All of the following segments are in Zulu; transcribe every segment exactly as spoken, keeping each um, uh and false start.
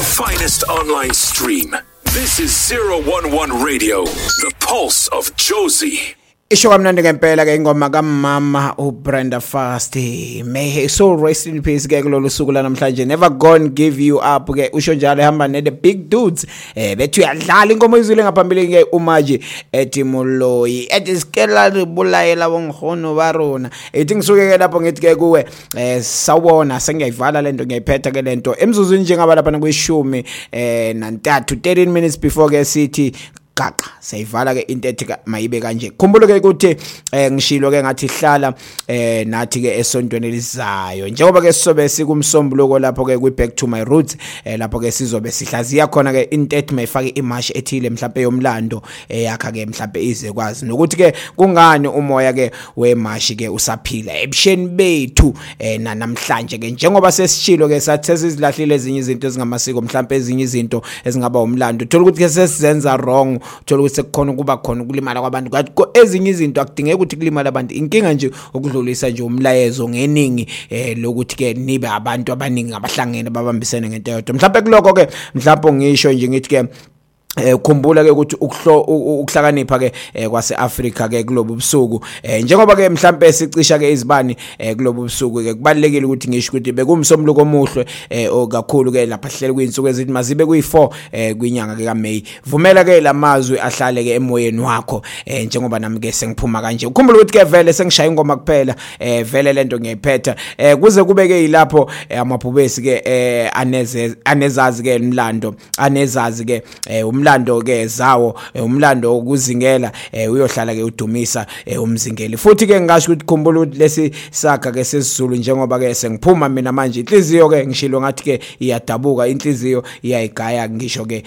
finest online stream. This is zero one one Radio, the pulse of Jozi. Isho kamnandi ngempela ke ingoma kaMama uBrenda Fassie. May his soul rest in peace ke kulolu suku la namhlanje. Never gonna give you up ke usho njalo ehamba ne the big dudes. Eh bethu yadlala ingoma izwile ngaphambili ke uMaji ethi Moloyi. Ethi skela libulayela bongono barona. Ethi ngisuke ke lapho ngithi ke kuwe eh sawubona sengiyayivala lento ngiyayiphetha ke lento. Emzuzwini njengaba lapha kwishumi eh nantathu thirteen minutes before ke sithi gaqa sayivala ke into ethi mayibe kanje. Khumbulo ke ukuthi eh ngishilo ke ngathi hlala eh nathi ke esontweni elizayo njengoba ke sizobe sikumsombuluko lapho ke kwi back to my roots eh lapho ke sizobe sihlaziya khona ke into ethi mayifake imash ethile mhlawumbe yomlando eyakha ke mhlawumbe ize kwazi nokuthi ke kungani umoya ke wemashi ke usaphila ebusheni bethu eh namhlanje ke njengoba sesishilo ke sathi sesizilahlile ezinye izinto ezingamasiko mhlawumbe ezinye izinto ezingaba umlando uthola ukuthi ke sesizenza wrong uthola ukuthi sekukhona kuba khona ukulimala kwabantu kodwa ezinye izinto akudingeki ukuthi kulimala abantu inkinga nje ukudlulisa nje umlayezo ngeningi eh lokuthi ke nibe abantu abaningi abahlangene babambisene ngento yodwa mhlawumbe kuloko ke mhlawumbe ngisho nje ngithi ke eh khumbula ke ukuthi ukuhlakanipha ke kwase Africa ke kulobu busuku eh njengoba ke mhlambe sicisha ke izibani eh kulobu busuku ke kubalekile ukuthi ngisho ukuthi bekumsomluko omuhle eh okakhulu ke lapha hlele kuyinsuku ezithi mazibe kuyi four eh kwinyanga ke kaMay vumela ke lamazwi ahlale ke emoyeni wakho eh njengoba nami ke sengiphuma kanje ukhumbula ukuthi ke vele sengishaya ingoma kuphela eh vele lento ngiyiphetha eh kuze kube ke yilapho amabhubesi ke eh aneze anezazi ke imlando anezazi ke eh umlando ke zawo umlando ukuzingela uyohlala ke udumisa umzingeli futhi ke ngasho ukuthi khumbula ukuthi lesi sakha ke sesizulu njengoba ke sengiphuma mina manje inhliziyo ke ngishilo ngathi ke iyadabuka inhliziyo iyayigaya ngisho ke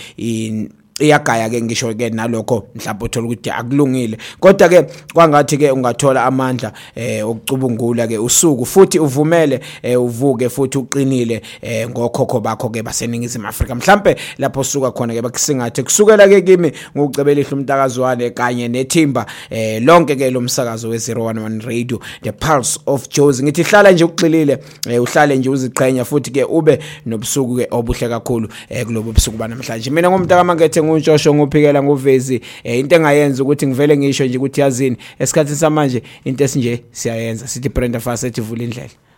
iyagaya ke ngisho ke nalokho mhlawumbe uthola ukuthi akulungile kodwa ke kwangathi ke ungathola amandla eh okucubungula ke usuku futhi uvumele uvuke futhi uqinile ngokhokho bakho ke baseningizimu Afrika mhlambe lapho suka khona ke bakusingathe kusukela ke kimi ngokucebelihla umtakazwane kanye nethimba eh lonke ke lomsakazo we zero one one Radio the pulse of Jozi ngithi hlala nje uxilile uhlale nje uziqhenya futhi ke ube nobusuku ke obuhle kakhulu kulobo busuku banamhlanje mina ngomntaka mangethe ngutshosho nguphikela nguvezi into engayenza ukuthi ngivele ngisho nje ukuthi yazini esikhathini samanje into esinje siyayenza sithi Brenda Fassie ethi vula indlela.